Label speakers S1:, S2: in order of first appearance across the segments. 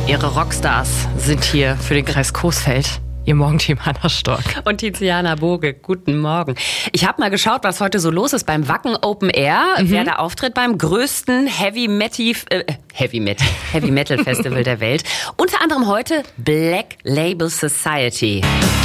S1: Ihre Rockstars sind hier für den Kreis Coesfeld. Ihr Morgenteam Hanna Stork.
S2: Und Tiziana Boge, guten Morgen. Ich habe mal geschaut, was heute so los ist beim Wacken Open Air. Wer da auftritt beim größten Heavy Metal Festival der Welt. Unter anderem heute Black Label Society.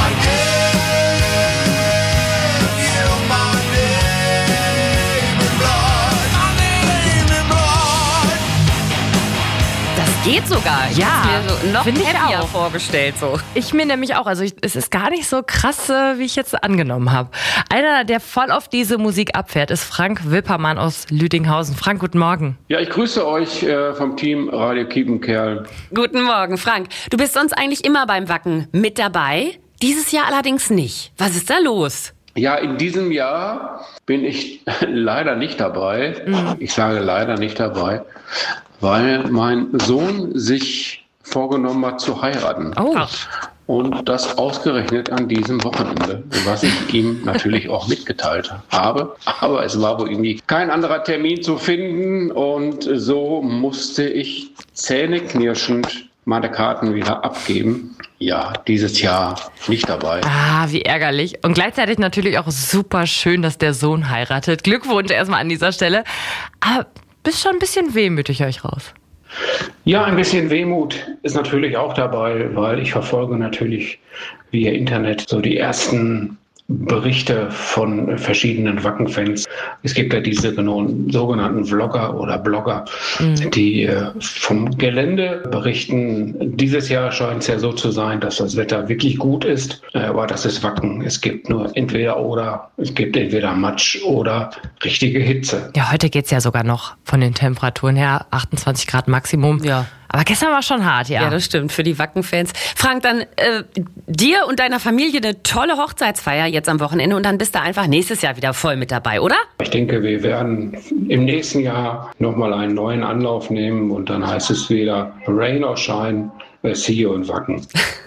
S2: Geht sogar. Ich
S1: Ja,
S2: hab's mir so noch
S1: finde ich
S2: happier
S1: auch.
S2: vorgestellt. So.
S1: Ich mir nämlich auch. Also es ist gar nicht so krass, wie ich jetzt angenommen habe. Einer, der voll auf diese Musik abfährt, ist Frank Wippermann aus Lüdinghausen. Frank, guten Morgen.
S3: Ja, ich grüße euch vom Team Radio Kiepenkerl.
S2: Guten Morgen, Frank. Du bist sonst eigentlich immer beim Wacken mit dabei. Dieses Jahr allerdings nicht. Was ist da los?
S3: Ja, in diesem Jahr bin ich leider nicht dabei. Ich sage leider nicht dabei, weil mein Sohn sich vorgenommen hat zu heiraten.
S1: Oh.
S3: Und das ausgerechnet an diesem Wochenende, was ich ihm natürlich auch mitgeteilt habe. Aber es war wohl irgendwie kein anderer Termin zu finden und so musste ich zähneknirschend meine Karten wieder abgeben. Ja, dieses Jahr nicht dabei.
S1: Ah, wie ärgerlich. Und gleichzeitig natürlich auch super schön, dass der Sohn heiratet. Glückwunsch erstmal an dieser Stelle. Aber bist schon ein bisschen wehmütig, höre ich raus.
S3: Ja, ein bisschen Wehmut ist natürlich auch dabei, weil ich verfolge natürlich via Internet so die ersten Berichte von verschiedenen Wacken-Fans. Es gibt ja diese sogenannten Vlogger oder Blogger, die vom Gelände berichten. Dieses Jahr scheint es ja so zu sein, dass das Wetter wirklich gut ist, aber das ist Wacken. Es gibt nur entweder Matsch oder richtige Hitze.
S1: Ja, heute geht's ja sogar noch von den Temperaturen her. 28 Grad Maximum.
S2: Ja.
S1: Aber gestern war schon hart, ja.
S2: Ja, das stimmt, für die Wacken-Fans. Frank, dann dir und deiner Familie eine tolle Hochzeitsfeier jetzt am Wochenende und dann bist du einfach nächstes Jahr wieder voll mit dabei, oder?
S3: Ich denke, wir werden im nächsten Jahr nochmal einen neuen Anlauf nehmen und dann heißt es wieder Rain or Shine, see you in Wacken.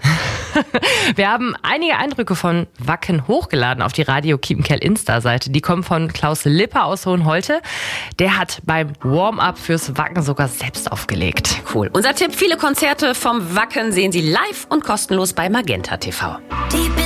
S1: Wir haben einige Eindrücke von Wacken hochgeladen auf die Radio Kiepenkerl Insta-Seite. Die kommen von Klaus Lipper aus Hohenholte. Der hat beim Warm-up fürs Wacken sogar selbst aufgelegt.
S2: Cool. Unser Tipp, viele Konzerte vom Wacken sehen Sie live und kostenlos bei Magenta TV.